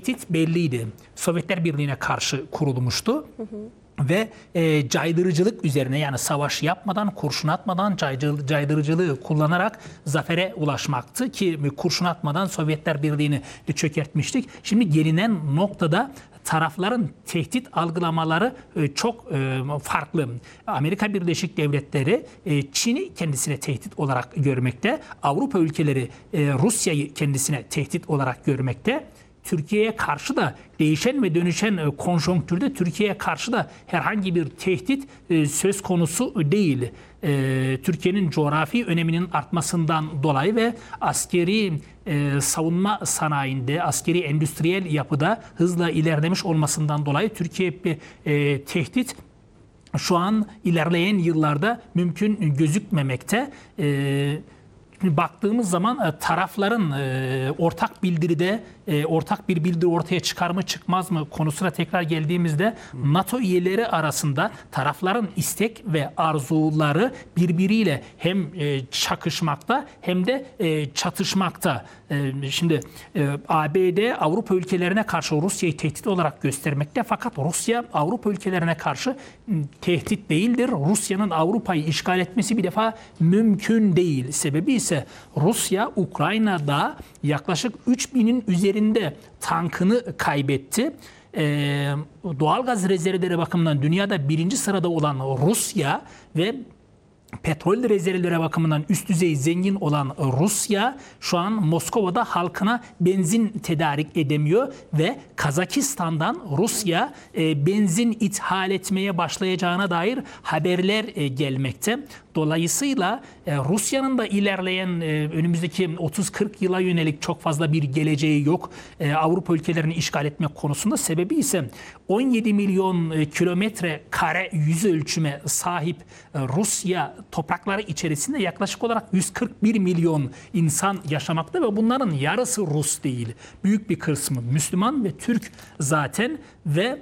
tehdit belliydi. Sovyetler Birliği'ne karşı kurulmuştu. Ve caydırıcılık üzerine, yani savaş yapmadan, kurşun atmadan caydırıcılığı kullanarak zafere ulaşmaktı ki kurşun atmadan Sovyetler Birliği'ni çökertmiştik. Şimdi gelinen noktada tarafların tehdit algılamaları çok farklı. Amerika Birleşik Devletleri Çin'i kendisine tehdit olarak görmekte. Avrupa ülkeleri Rusya'yı kendisine tehdit olarak görmekte. Türkiye'ye karşı da değişen ve dönüşen konjonktürde Türkiye'ye karşı da herhangi bir tehdit söz konusu değil. Türkiye'nin coğrafi öneminin artmasından dolayı ve askeri savunma sanayinde, askeri endüstriyel yapıda hızla ilerlemiş olmasından dolayı Türkiye bir tehdit şu an ilerleyen yıllarda mümkün gözükmemekte. Baktığımız zaman tarafların ortak bildiride ortak bir bildiri ortaya çıkar mı çıkmaz mı konusuna tekrar geldiğimizde NATO üyeleri arasında tarafların istek ve arzuları birbiriyle hem çakışmakta hem de çatışmakta. Şimdi ABD Avrupa ülkelerine karşı Rusya'yı tehdit olarak göstermekte, fakat Rusya Avrupa ülkelerine karşı tehdit değildir. Rusya'nın Avrupa'yı işgal etmesi bir defa mümkün değil. Sebebi ise Rusya Ukrayna'da yaklaşık 3000'in üzerinde tankını kaybetti. Doğalgaz rezervleri bakımından dünyada birinci sırada olan Rusya ve petrol rezervleri bakımından üst düzey zengin olan Rusya şu an Moskova'da halkına benzin tedarik edemiyor ve Kazakistan'dan Rusya benzin ithal etmeye başlayacağına dair haberler gelmekte. Dolayısıyla Rusya'nın da ilerleyen önümüzdeki 30-40 yıla yönelik çok fazla bir geleceği yok Avrupa ülkelerini işgal etmek konusunda. Sebebi ise 17 milyon kilometre kare yüz ölçüme sahip Rusya toprakları içerisinde yaklaşık olarak 141 milyon insan yaşamakta ve bunların yarısı Rus değil. Büyük bir kısmı Müslüman ve Türk zaten ve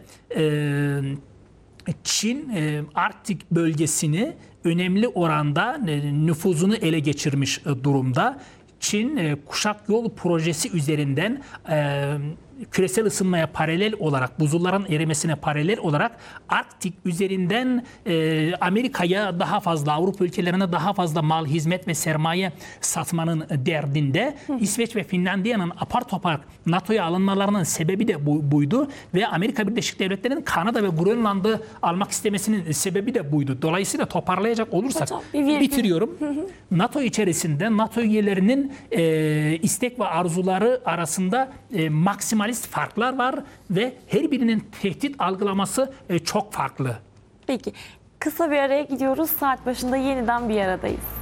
Çin Arktik bölgesini önemli oranda nüfuzunu ele geçirmiş durumda. Çin Kuşak Yol projesi üzerinden küresel ısınmaya paralel olarak, buzulların erimesine paralel olarak Arktik üzerinden Amerika'ya daha fazla, Avrupa ülkelerine daha fazla mal, hizmet ve sermaye satmanın derdinde. İsveç ve Finlandiya'nın apar topar NATO'ya alınmalarının sebebi de buydu ve Amerika Birleşik Devletleri'nin Kanada ve Grönland'ı almak istemesinin sebebi de buydu. Dolayısıyla toparlayacak olursak, bitiriyorum. NATO içerisinde NATO üyelerinin istek ve arzuları arasında maksimal farklar var ve her birinin tehdit algılaması çok farklı. Peki, kısa bir araya gidiyoruz. Saat başında yeniden bir aradayız.